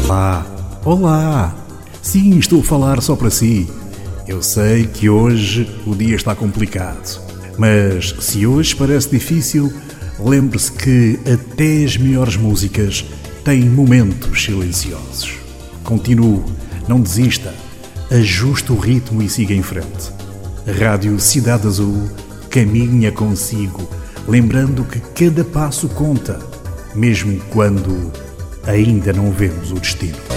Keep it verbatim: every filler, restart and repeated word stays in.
Olá, olá! Sim, estou a falar só para si. Eu sei que hoje o dia está complicado, mas se hoje parece difícil, lembre-se que até as melhores músicas têm momentos silenciosos. Continue, não desista, ajuste o ritmo e siga em frente. Rádio Cidade Azul caminha consigo, lembrando que cada passo conta, mesmo quando ainda não vemos o destino.